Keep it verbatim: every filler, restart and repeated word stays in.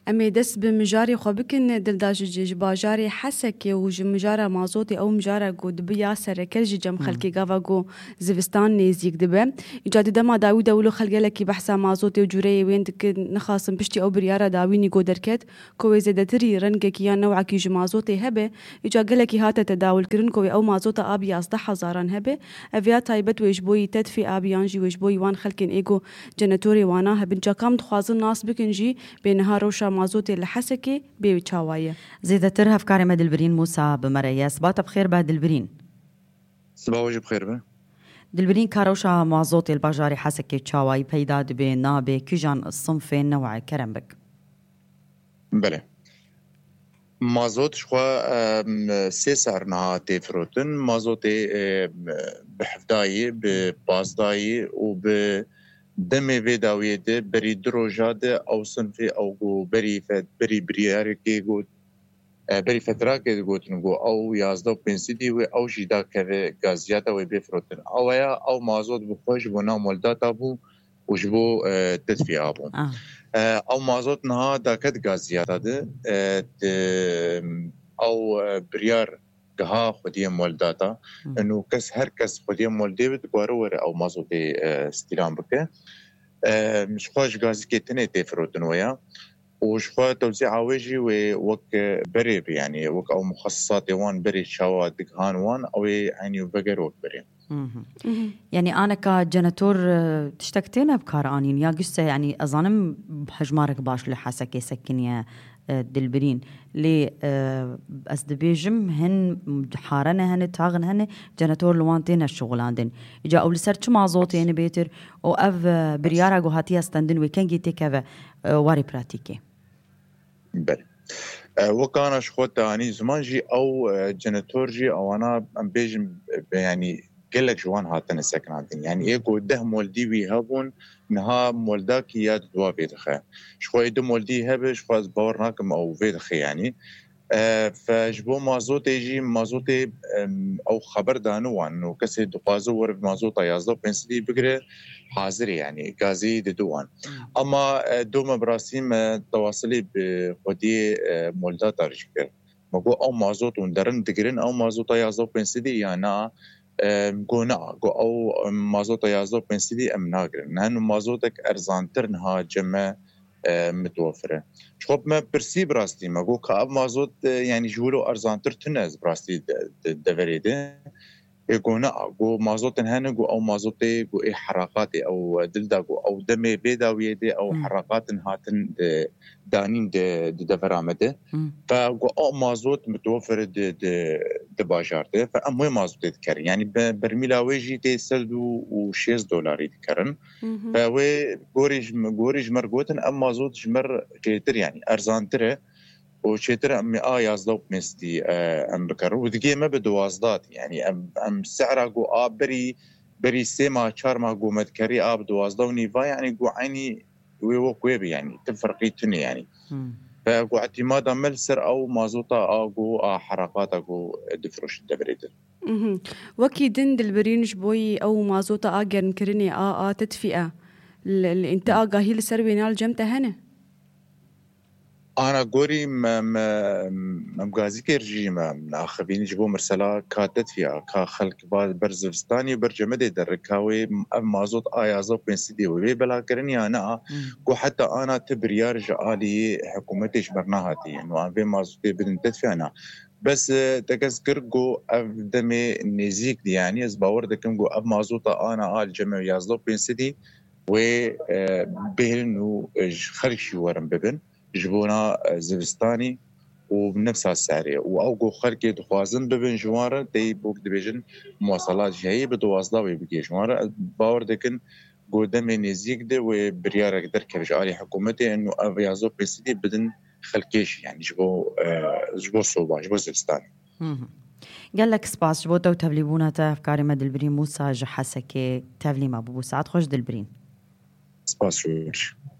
اما دس بمجاري خو بكن دلداج جباجاري حسكي وجمجارة مازوتي او مجارة قد بيا سركل جم خلكي قافا قو زفستان نيزيك دبا ايجاد دما داوي دولو خلقه لكي بحثا مازوتي وجوري وين دك نخاصم بشتي او بريارة داويني قو دركت كوي زدتري رنقك يا نوعا كي جمازوتي هبه ايجاد لكي هاتا تداول كرن كوي او مازوتا ابي اصدح هزاران هبه افيا تايبت ويجبوي تدفي ابيانجي ويجبوي وان خلكين ايجو جنتوري وانا هبن جاكام تخوازن ناس بكنجي بينها روشا مازوتي لحسكي بيوتشاوايه زيادة ترها أفكار مد البرين موسى بمريا صباط بخير بعد البرين صباح وجه بخير به دلبرين كاروشا مازوتي الباجاري حسكي تشاواي بيدا دبي نابي كيجان الصنف نوع كرمبك بله مازوت شخوا سي سعرنا تفروتن مازوتي بحفداي ببازداي وب دمي فيداوية ده بري دروجة ده أو صنفي أو بري فت بري بريار كي قلت بري فترة كي قلت نقول أو يازدو بنسيدي و أو جدا كذا غازيات أو بيفروتن أو يا أو مازوت بخوش بنا مولدات أبو وجبو تدفي أبو آه. أو مازوت نها داكت غازيات ده أو بريار كها خديه مولداتا إنه كس هر كس خديه مولدي بتقارور أو مازوتي استلام بكه مش خواج غازي كتنة تفروتن ويا وش خوا توزيع عواجي ووك بري يعني وك أو مخصصات وان بري شوا دكان وان أو يعني بقر وك بري يعني أنا كجنتور تشتكتين بكار آنين يا قصة يعني أظنم بحجمارك باش لحاسك يسكن يا دلبرين لي أصدبيجم هن حارنا هن تاغن هن جنتور لوانتين الشغلان دين إجا أول سرچ مازوت يعني بيتر أو أف بريارا جو هاتي استندن وكان جيتي كذا واري براتيكي بل وكان شخوت يعني زمان جي أو جنتور جي أو أنا أم بيجم يعني قلك جوان هاتن السكن عندن يعني إيه قده مولدي ويهابون نها مولداك ياد دوا بيدخه شوي دم مولدي هبه شوي باورناكم أو بيدخه يعني آه فجبو مازوت يجي مازوت أو خبر دانو عنه كسي دقازو ورد مازوت يازدو بنسدي بقرة حاضر يعني غازي دوان أما دوما براسيم تواصلي بودي مولدات أرجكر مقو أو مازوت وندرن دقرن أو مازوت يازدو بنسدي يعني مقونا قو أو مازوت يازدو بنسدي أم ناقرن هنو مازوتك أرزانتر نها جمع متوفرة شوف ما برسي براستي ما قو كأب مازوت يعني جولو أرزانتر تنز براستي دفريده يقولنا قو مازوت هنا قو أو مازوتي قو إيه حركاتي أو دلدا قو أو دمي بيدا ويدي أو حركات هاتن دانين دفرامده فقو أو مازوت متوفر د د دباجارته فأموي مازوت يذكر يعني برميلاويجي تيسلدو وشيز دولاري يذكرن فوي قوريج قوريج مرقوتن أم مازوت جمر كيتر يعني أرزانتره وشترى أم آه يازدوب مستي أم بكر ودقي ما بدوازدات يعني أم أم سعره جو آه بري بري سما شار ما جو مذكري آه بدوازدوني فا يعني جو عيني ويوقوي يعني تفرقيتني يعني فجو اعتماد ملسر أو مازوطة آه جو آه حركات جو دفرش الدبريد وكي دند البرينج بوي أو مازوطة آه جرن كرني آه آه تدفئة الانت آه قاهي لسروينال جمتة هنا أنا قوري ما ما مقازي كيرجي ما ناخبين جبو مرسلا كاتت فيها كخلق بعض برزفستاني برجمدي دركاوي مازوت آيازو بنسدي وبي بلا كرني أنا كو حتى أنا تبريار جالي حكومتي جبرناهاتي يعني وأنا مازوتي بدن تدفي أنا بس تذكر جو أبدمي نزيك دي يعني أزباور دكم جو أب مازوتا أنا آل جمع يازلو بنسدي و بهلنو خلق شو ورم ببن جبونا زبستاني وبنفس السعرية وأوجو خلقي دخوازن ببن جوارة دي بوك دبيجن مواصلات جاي بدوازلا ويبقي جوارة باور دكن قدامي نزيك ده وبريارة قدر كرجالي حكومتي إنه أبيازو بيسدي بدن خلقيش يعني جبو آه جبو صوبة جبو زبستاني قال لك سباس جبو تو تبليبونا تفكاري ما دلبرين موسى جحسكي تبلي ما بو ساعات خوش دلبرين سباس شوش